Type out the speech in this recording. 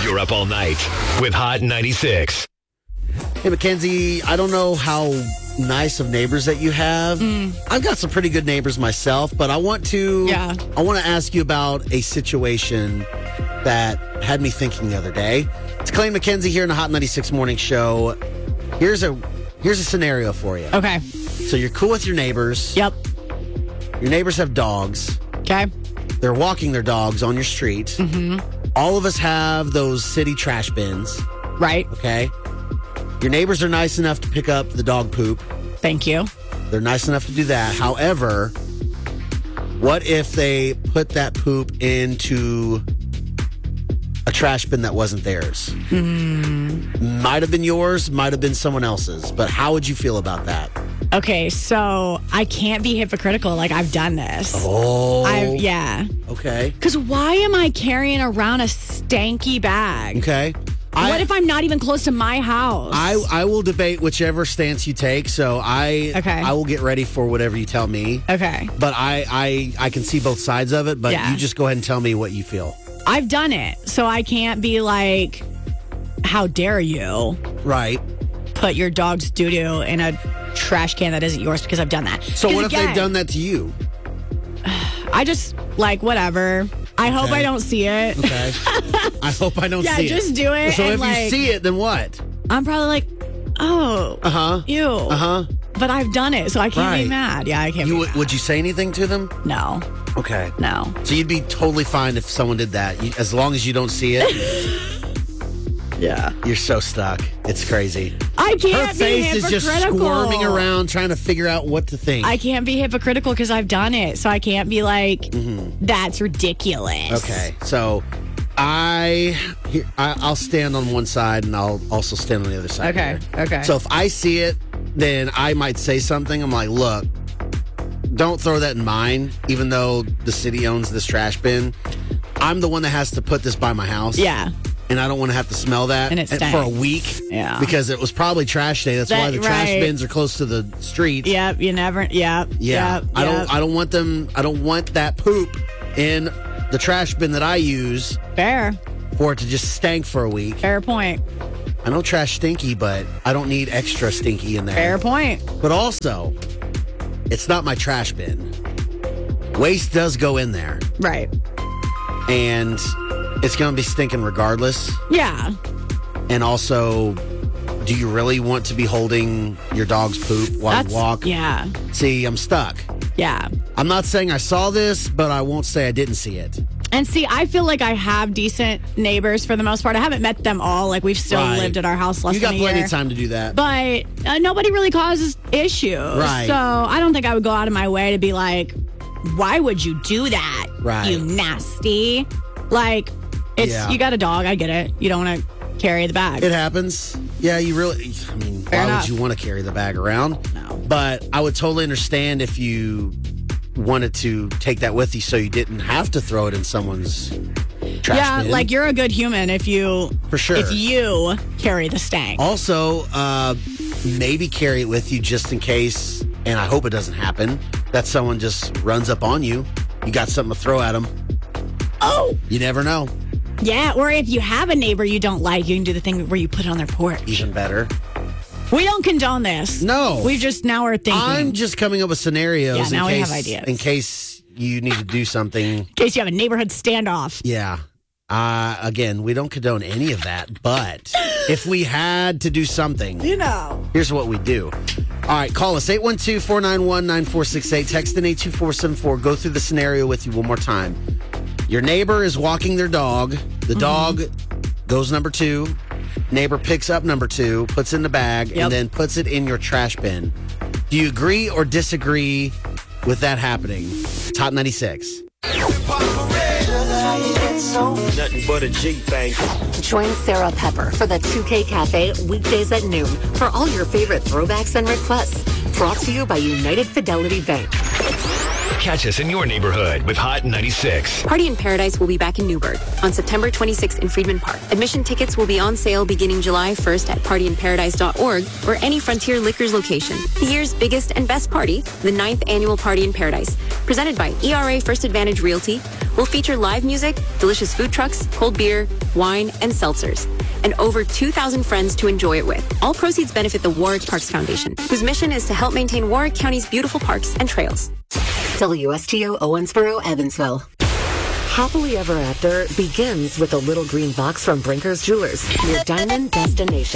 You're up all night with Hot 96. Hey, Mackenzie, I don't know how nice of neighbors that you have. I've got some pretty good neighbors myself, but I want to ask you about a situation that had me thinking the other day. It's Clay and Mackenzie here in the Hot 96 Morning Show. Here's a scenario for you. Okay. So you're cool with your neighbors. Yep. Your neighbors have dogs. Okay. They're walking their dogs on your street. Mm-hmm. All of us have those city trash bins. Right. Okay. Your neighbors are nice enough to pick up the dog poop. Thank you. They're nice enough to do that. However, what if they put that poop into a trash bin that wasn't theirs? Might have been yours, might have been someone else's. But how would you feel about that? Okay, so I can't be hypocritical. Like, I've done this. Oh. Yeah. Okay. Because why am I carrying around a stanky bag? Okay. What if I'm not even close to my house? I will debate whichever stance you take. So I will get ready for whatever you tell me. Okay. But I can see both sides of it. But you just go ahead and tell me what you feel. I've done it, so I can't be like, how dare you? Right. Put your dog's doo-doo in a trash can that isn't yours, because I've done that. So what if they've done that to you? I just, whatever. I hope I don't see it. Okay. I hope I don't see it. Yeah, just do it. So if you see it, then what? I'm probably like, oh. Ew. But I've done it, so I can't be mad. Yeah, I can't be mad. Would you say anything to them? No. Okay. No. So you'd be totally fine if someone did that, as long as you don't see it. Yeah. You're so stuck. It's crazy. I can't Her face be is just squirming around trying to figure out what to think. I can't be hypocritical because I've done it. So I can't be like, that's ridiculous. Okay. So I'll stand on one side and I'll also stand on the other side. Okay. Here. Okay. So if I see it, then I might say something. I'm like, look, don't throw that in mine, even though the city owns this trash bin. I'm the one that has to put this by my house. Yeah. And I don't want to have to smell that for a week. Yeah. Because it was probably trash day. That's why the trash bins are close to the street. Yep. You never. Yep. Yeah. Yep, I don't want them. I don't want that poop in the trash bin that I use. Fair. For it to just stank for a week. Fair point. I know trash stinky, but I don't need extra stinky in there. Fair point. But also, it's not my trash bin. Waste does go in there. Right. And it's going to be stinking regardless. Yeah. And also, do you really want to be holding your dog's poop while you walk? Yeah. See, I'm stuck. Yeah. I'm not saying I saw this, but I won't say I didn't see it. And see, I feel like I have decent neighbors for the most part. I haven't met them all. Like, we've still lived at our house less than a year. You got plenty of time to do that. But nobody really causes issues. Right. So I don't think I would go out of my way to be like, why would you do that? Right. You nasty. Like, you got a dog. I get it. You don't want to carry the bag. It happens. Yeah, why would you want to carry the bag around? No. But I would totally understand if you wanted to take that with you so you didn't have to throw it in someone's trash bin. Like, you're a good human if you carry the stank. Also, maybe carry it with you just in case, and I hope it doesn't happen, that someone just runs up on you. You got something to throw at them. Oh! You never know. Yeah, or if you have a neighbor you don't like, you can do the thing where you put it on their porch. Even better. We don't condone this. No. We just now are thinking. I'm just coming up with scenarios we have ideas. In case you need to do something. In case you have a neighborhood standoff. Yeah. Again, we don't condone any of that, but if we had to do something, here's what we do. All right, call us 812-491-9468. Text in 82474. Go through the scenario with you one more time. Your neighbor is walking their dog. The dog goes number 2. Neighbor picks up number 2, puts it in the bag, and then puts it in your trash bin. Do you agree or disagree with that happening? Top 96. Nothing but a G thing. Join Sarah Pepper for the 2K Cafe weekdays at noon for all your favorite throwbacks and requests. Brought to you by United Fidelity Bank. Catch us in your neighborhood with Hot 96. Party in Paradise will be back in Newburgh on September 26th in Freedman Park. Admission tickets will be on sale beginning July 1st at partyinparadise.org or any Frontier Liquors location. The year's biggest and best party, the 9th annual Party in Paradise, presented by ERA First Advantage Realty, will feature live music, delicious food trucks, cold beer, wine, and seltzers, and over 2,000 friends to enjoy it with. All proceeds benefit the Warwick Parks Foundation, whose mission is to help maintain Warwick County's beautiful parks and trails. WSTO Owensboro, Evansville. Happily Ever After begins with a little green box from Brinker's Jewelers, your diamond destination.